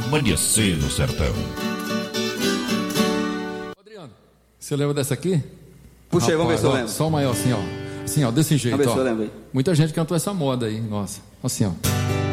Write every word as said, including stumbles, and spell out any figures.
Amanhecer no Sertão. Adriano, você lembra dessa aqui? Puxa aí, vamos ver se eu ó, lembro. Só o maior assim, ó. Assim, ó, desse jeito, Vamos ver ó. se eu lembro aí. Muita gente cantou essa moda aí, nossa. Assim, ó.